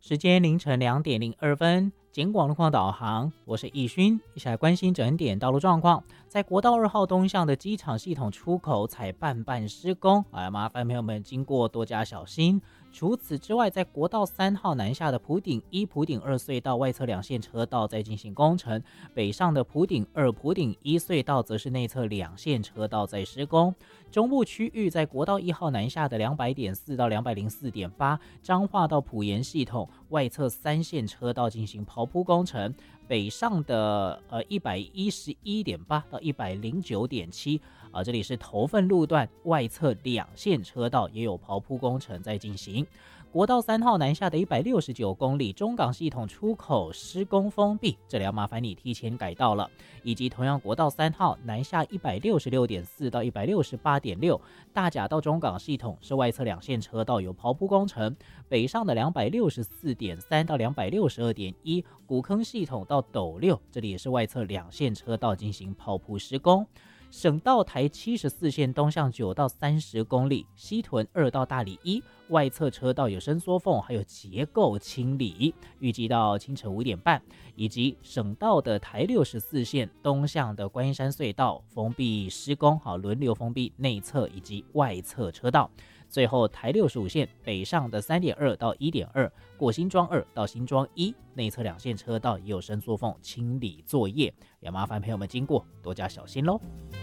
时间凌晨2:02，警广路况导航，我是易勋，一起来关心整点道路状况。在国道2号东向的机场系统出口采半施工，麻烦朋友们经过多加小心。除此之外，在国道3号南下的埔顶1、埔顶2隧道外侧2线车道在进行工程，北上的埔顶2、埔顶1隧道则是内侧2线车道在施工。中部区域在国道1号南下的200.4到204.8，彰化到埔盐系统外侧3线车道进行刨铺工程，北上的111.8到109.7，这里是头份路段外侧2线车道也有刨铺工程在进行。国道3号南下的169公里，中港系统出口施工封闭，这里要麻烦你提前改道了。以及同样国道3号南下166.4到168.6，大甲到中港系统是外侧2线车道有刨铺工程，北上的264.3到262.1，古坑系统到斗六，这里也是外侧2线车道进行刨铺施工。省道台74线东向9到30公里，西屯2到大里1，外侧车道有伸缩缝，还有结构清理，预计到清晨5点半。以及省道的台64线东向的观音山隧道封闭施工，轮流封闭内侧以及外侧车道。最后台65线北上的 3.2 到 1.2， 过新庄2到新庄1，内侧2线车道也有伸缩缝清理作业，也麻烦朋友们经过多加小心咯。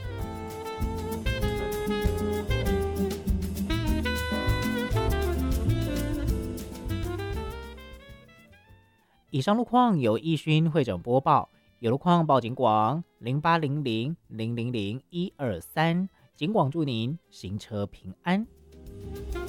以上路况由易勋会诊播报，有路况报警广0800000123，警广祝您行车平安。